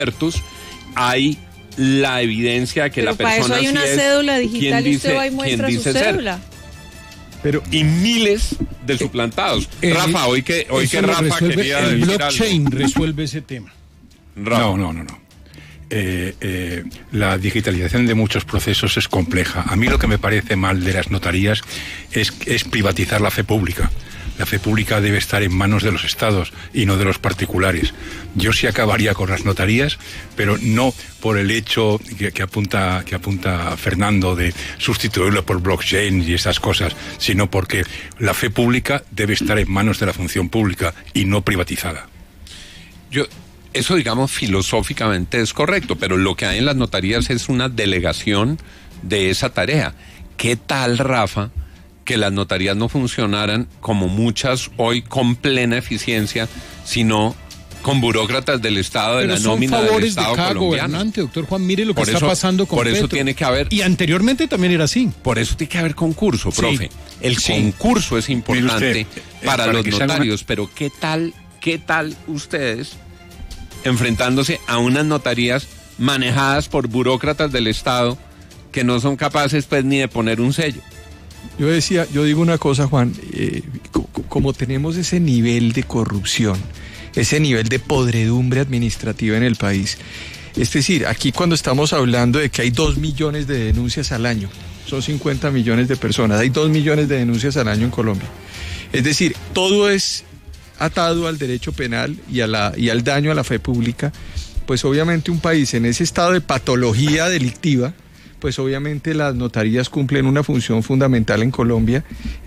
expertos, hay la evidencia de que pero la persona para eso hay una cédula digital y usted va y muestra su cédula. Pero, y miles de suplantados. Rafa, hoy que Rafa quería el decir blockchain algo. resuelve ese tema. Rafa. No. La digitalización de muchos procesos es compleja. A mí lo que me parece mal de las notarías es privatizar la fe pública. La fe pública debe estar en manos de los estados y no de los particulares. Yo sí acabaría con las notarías, pero no por el hecho que apunta Fernando de sustituirlo por blockchain y esas cosas, sino porque la fe pública debe estar en manos de la función pública y no privatizada. Eso, digamos, filosóficamente es correcto, pero lo que hay en las notarías es una delegación de esa tarea. ¿Qué tal, Rafa, que las notarías no funcionaran como muchas hoy con plena eficiencia, sino con burócratas del Estado, de la nómina del Estado colombiano? Pero son favores de cada gobernante, doctor Juan, mire lo que está pasando con Por eso Petro. tiene que haber... Y anteriormente también era así. Por eso tiene que haber concurso, profe. El concurso es importante para los notarios, pero ¿qué tal ustedes enfrentándose a unas notarías manejadas por burócratas del Estado que no son capaces pues ni de poner un sello? Yo digo una cosa, Juan, como tenemos ese nivel de corrupción, ese nivel de podredumbre administrativa en el país, es decir, aquí cuando estamos hablando de que hay 2 millones de denuncias al año, son 50 millones de personas, hay 2 millones de denuncias al año en Colombia, es decir, todo es atado al derecho penal y al daño a la fe pública, pues obviamente un país en ese estado de patología delictiva, pues obviamente las notarías cumplen una función fundamental en Colombia,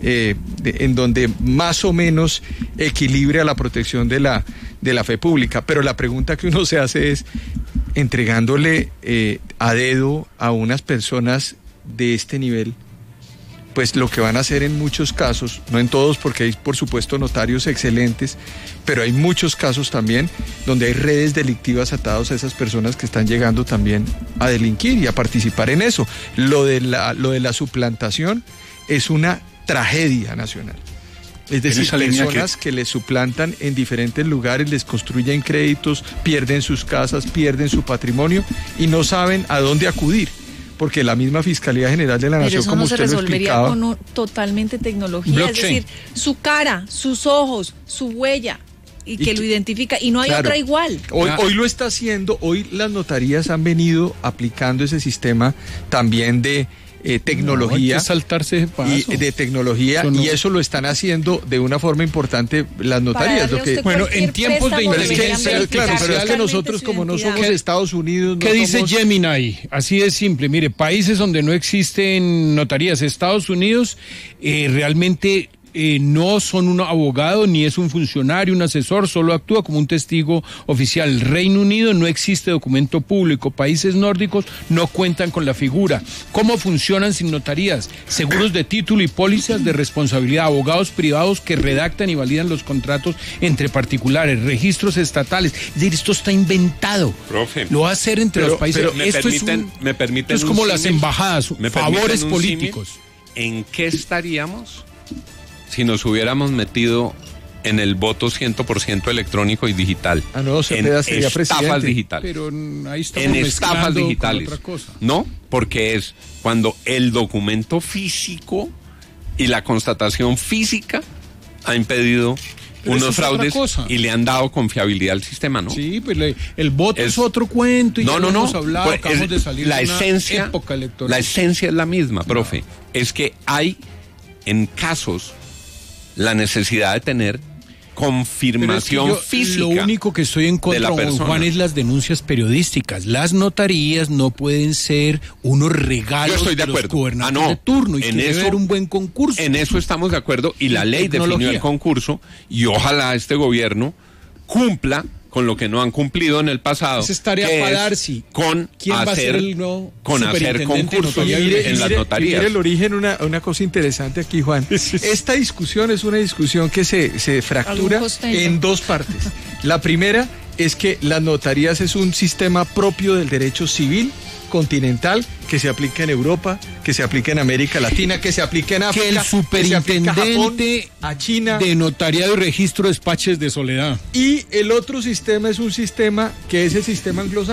en donde más o menos equilibra la protección de la fe pública. Pero la pregunta que uno se hace es, entregándole a dedo a unas personas de este nivel, pues lo que van a hacer en muchos casos, no en todos porque hay por supuesto notarios excelentes, pero hay muchos casos también donde hay redes delictivas atados a esas personas que están llegando también a delinquir y a participar en eso. Lo de la suplantación es una tragedia nacional. Es decir, personas que les suplantan en diferentes lugares, les construyen créditos, pierden sus casas, pierden su patrimonio y no saben a dónde acudir. Porque la misma Fiscalía General de la Nación, como usted lo explicaba... Pero eso no se resolvería con totalmente tecnología, blockchain. Es decir, su cara, sus ojos, su huella, y que lo identifica, y no hay otra igual. Hoy lo está haciendo, hoy las notarías han venido aplicando ese sistema también de tecnología, hay que saltarse ese paso. Y de tecnología, eso no. Y eso lo están haciendo de una forma importante las notarías. Bueno, en tiempos de inteligencia, claro, pero es que nosotros como no somos Estados Unidos... ¿Qué dice Gemini? Así de simple, mire, países donde no existen notarías, Estados Unidos, realmente... no son un abogado ni es un funcionario, un asesor, solo actúa como un testigo oficial. Reino Unido no existe documento público, países nórdicos no cuentan con la figura. ¿Cómo funcionan sin notarías? Seguros de título y pólizas de responsabilidad, abogados privados que redactan y validan los contratos entre particulares, registros estatales. Es decir, esto está inventado. Profe, lo va a hacer entre los países. Esto es como las embajadas, favores políticos. ¿En qué estaríamos si nos hubiéramos metido en el voto 100% electrónico y digital? En estafas digitales. Pero ahí estamos en estafas digitales. Otra cosa. No, porque es cuando el documento físico y la constatación física ha impedido unos fraudes y le han dado confiabilidad al sistema, ¿no? Sí, pues el voto es otro cuento y no hemos hablado, pues acabamos de salir la de una esencia, época electoral. La esencia es la misma, profe. Es que hay en casos la necesidad de tener confirmación física. Lo único que estoy en contra, Juan, es las denuncias periodísticas. Las notarías no pueden ser unos regalos de los gobernantes de turno, y que debe haber un buen concurso. En eso estamos de acuerdo, y la ley definió el concurso, y ojalá este gobierno cumpla con lo que no han cumplido en el pasado. Esa es tarea para Darcy. ¿Quién va a ser el nuevo concursos en las notarías? Mire el origen, una cosa interesante aquí, Juan. Esta discusión es una discusión que se fractura en dos partes. La primera es que las notarías es un sistema propio del derecho civil continental que se aplica en Europa, que se aplica en América Latina, que se aplica en África, que el superintendente a China, de notariado y registro despaches de Soledad. Y el otro sistema es un sistema que es el sistema anglosajón.